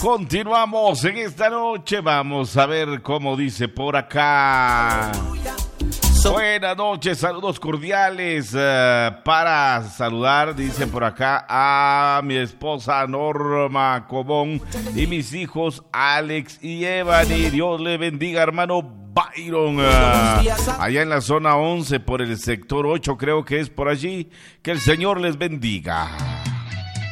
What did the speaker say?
Continuamos en esta noche. Vamos a ver cómo dice por acá. Buenas noches, saludos cordiales para saludar, dice por acá, a mi esposa Norma Cobón y mis hijos Alex y Evany. Dios le bendiga, hermano Byron, allá en la zona 11 por el sector 8, creo que es por allí. Que el Señor les bendiga.